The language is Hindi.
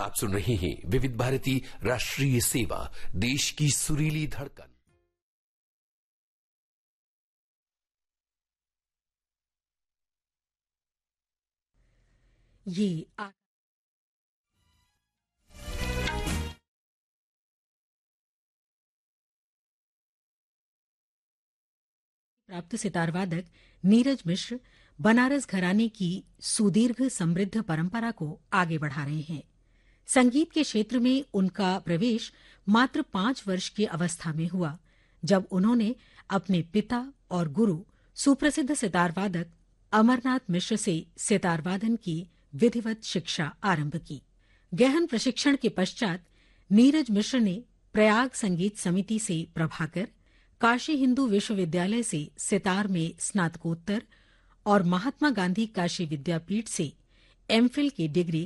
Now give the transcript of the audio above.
आप सुन रहे हैं विविध भारती राष्ट्रीय सेवा, देश की सुरीली धड़कन। ये प्राप्त सितारवादक नीरज मिश्र बनारस घराने की सुदीर्घ समृद्ध परंपरा को आगे बढ़ा रहे हैं। संगीत के क्षेत्र में उनका प्रवेश मात्र 5 वर्ष की अवस्था में हुआ, जब उन्होंने अपने पिता और गुरु सुप्रसिद्ध सितारवादक अमरनाथ मिश्र से सितारवादन की विधिवत शिक्षा आरंभ की। गहन प्रशिक्षण के पश्चात नीरज मिश्र ने प्रयाग संगीत समिति से प्रभाकर, काशी हिंदू विश्वविद्यालय से सितार में स्नातकोत्तर और महात्मा गांधी काशी विद्यापीठ से एमफिल की डिग्री